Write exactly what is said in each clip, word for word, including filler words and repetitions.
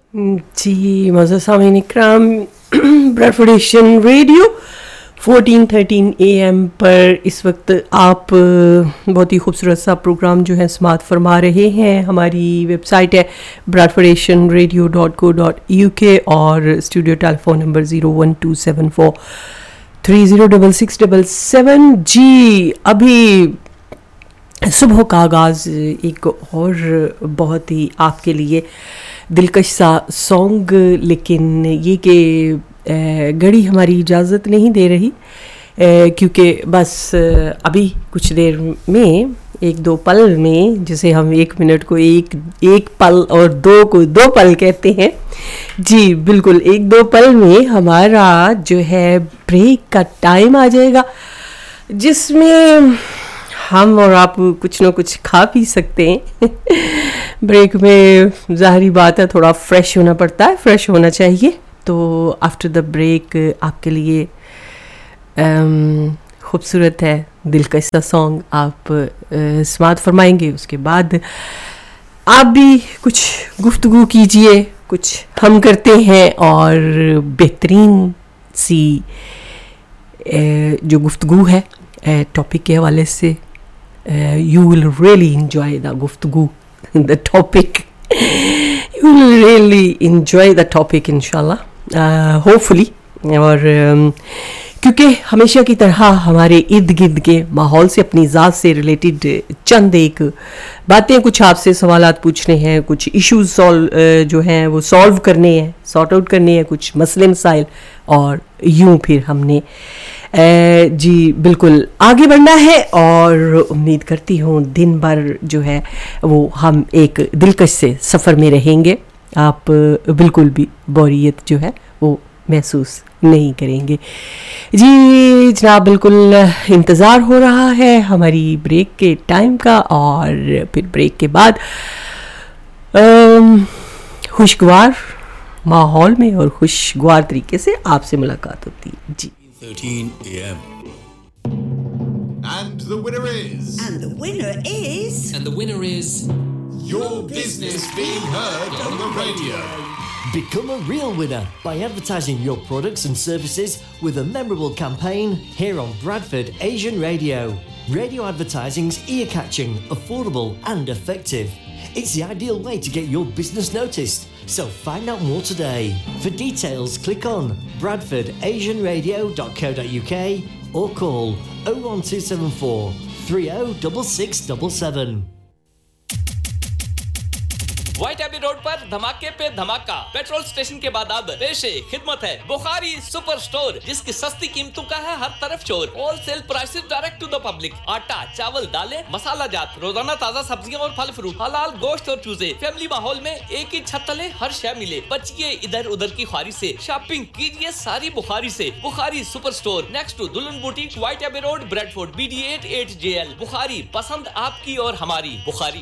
जी मज़ा सामीन इकराम Bradford Asian radio fourteen thirteen A M पर इस वक्त आप बहुत ही खूबसूरत सा प्रोग्राम जो है समाअत फरमा रहे हैं। हमारी वेबसाइट है Bradford Asian radio dot co dot U के और studio telephone number zero one two seven four three zero double six double seven. जी अभी सुबह का आगाज़ एक और बहुत ही आपके लिए दिलकश सा सॉन्ग, लेकिन ये कि घड़ी हमारी इजाज़त नहीं दे रही क्योंकि बस अभी कुछ देर में एक दो पल में, जिसे हम एक मिनट को एक एक पल और दो को दो पल कहते हैं, जी बिल्कुल एक दो पल में हमारा जो है ब्रेक का टाइम आ जाएगा, जिसमें हम और आप कुछ ना कुछ खा पी सकते हैं। ब्रेक में ज़ाहिरी बात है थोड़ा फ्रेश होना पड़ता है, फ्रेश होना चाहिए। तो आफ्टर द ब्रेक आपके लिए खूबसूरत है दिलकश सा सॉन्ग आप समाअत फरमाएंगे। उसके बाद आप भी कुछ गुफ्तगू कीजिए, कुछ हम करते हैं और बेहतरीन सी जो गुफ्तगू है टॉपिक के हवाले से, you will really enjoy the गुफ्तगू, the topic, you will really enjoy the topic इंशाल्लाह, uh, hopefully। और um, क्योंकि हमेशा की तरह हमारे इर्द गिर्द के माहौल से, अपनी ज़ात से रिलेटेड चंद एक बातें, कुछ आपसे सवालात पूछने हैं, कुछ इश्यूज सॉल्व जो हैं वो सॉल्व करने हैं, सॉर्ट आउट करने हैं, कुछ मसले मसाइल, और यूं फिर हमने जी बिल्कुल आगे बढ़ना है। और उम्मीद करती हूँ दिन भर जो है वो हम एक दिलकश से सफ़र में रहेंगे, आप बिल्कुल भी बोरियत जो है वो महसूस नहीं करेंगे। जी जनाब बिल्कुल इंतज़ार हो रहा है हमारी ब्रेक के टाइम का, और फिर ब्रेक के बाद खुशगवार माहौल में और खुशगवार तरीके से आपसे मुलाकात होती है। जी thirteen A M And the winner is And the winner is And the winner is Your business being heard on the radio. Become a real winner by advertising your products and services with a memorable campaign here on Bradford Asian Radio. Radio advertising's ear-catching, affordable and effective. It's the ideal way to get your business noticed. So find out more today. For details, click on bradford asian radio dot co dot uk or call oh one two seven four three oh six six seven seven. White AB road पर धमाके पे धमाका, petrol station के बाद अब पेशे खिदमत है बुखारी सुपर स्टोर, जिसकी सस्ती कीमतों का है हर तरफ शोर। Wholesale prices direct to the public. आटा, चावल, दालें, मसाला जात, रोजाना ताजा सब्जियां और फल फ्रूट, हलाल गोश्त और चूजे। फैमिली माहौल में एक ही छत तले हर शय मिले। बचिए इधर उधर की ख्वारी से, शॉपिंग कीजिए सारी बुखारी से। Bukhari super store next to दुल्हन boutique, white AB road, Bradford, B D eight eight J L. Bukhari, पसंद आपकी और हमारी बुखारी।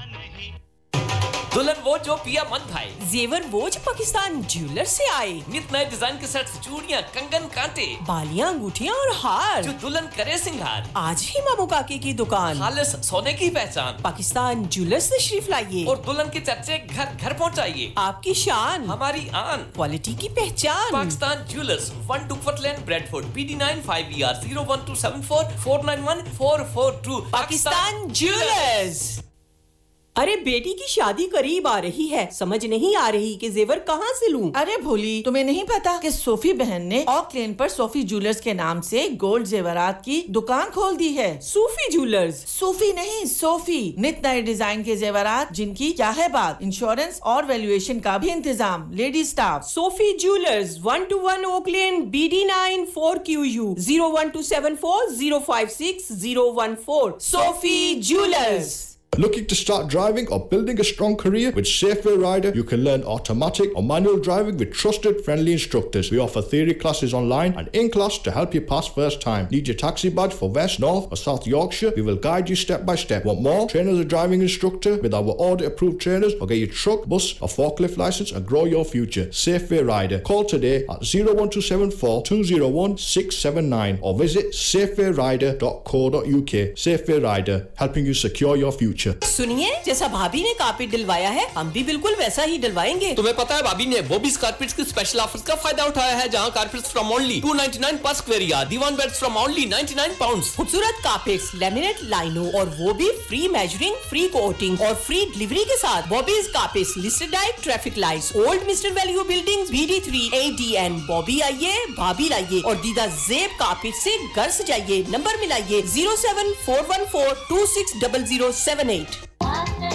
दुल्हन वो जो पिया मन भाए, जेवर वो जो पाकिस्तान ज्वेलर से आए, नित नए डिजाइन के सेट्स, चूड़ियां, कंगन, कांटे, बालियां, अंगूठियां और हार, जो दुल्हन करे सिंगार। आज ही मामू काकी की दुकान, खालिस सोने की पहचान, पाकिस्तान ज्वेलर्स तशरीफ लाइए और दुल्हन के चर्चे घर घर पहुंचाइए। आपकी शान, हमारी आन, क्वालिटी की पहचान। Pakistan jewellers, one टुकफट lane, Bradford, B D nine five E R zero one two seven four four nine one four four to. Pakistan jewellers. अरे बेटी की शादी करीब आ रही है, समझ नहीं आ रही कि जेवर कहाँ से लूं। अरे भोली, तुम्हें नहीं पता कि सोफी बहन ने ऑक लेन पर सोफी ज्वेलर्स के नाम से गोल्ड जेवरात की दुकान खोल दी है। सूफी ज्वेलर्स? सूफी नहीं, सोफी। नित नए डिजाइन के जेवरात, जिनकी क्या है बात, इंश्योरेंस और वैल्यूएशन का भी इंतजाम, lady staff. Sophie jewellers, one two one okay lane, B D nine four Q U, zero one two seven four zero five six zero one four. Sophie jewellers. Looking to start driving or building a strong career? With Safeway Rider, you can learn automatic or manual driving with trusted, friendly instructors. We offer theory classes online and in class to help you pass first time. Need your taxi badge for West, North or South Yorkshire? We will guide you step by step. Want more? Train as a driving instructor with our audit-approved trainers, or get your truck, bus or forklift license and grow your future. Safeway Rider. Call today at zero one two seven four two zero one six seven nine or visit safeway rider dot co dot uk. Safeway Rider, helping you secure your future. future. सुनिए, जैसा भाभी ने carpet दिलवाया है हम भी बिल्कुल वैसा ही दिलवाएंगे। तुम्हें पता है भाभी ने बॉबीज कारपेट्स की स्पेशल ऑफर्स का फायदा उठाया है, जहां carpets from only to ninety nine पर square yard, Diwan beds from only ninety nine pounds. खूबसूरत कारपेट्स, लेमिनेट लाइनों और वो भी फ्री मेजरिंग, फ्री कोटिंग और फ्री डिलीवरी के साथ। Bobby's carpets listed at traffic lights, old mister value buildings, B D three A D N. Bobby आइए, भाभी लाइए और दीदा जेब कारपेट से घर सजाइए। Number मिलाइए zero seven four one four to six double zero seven eight.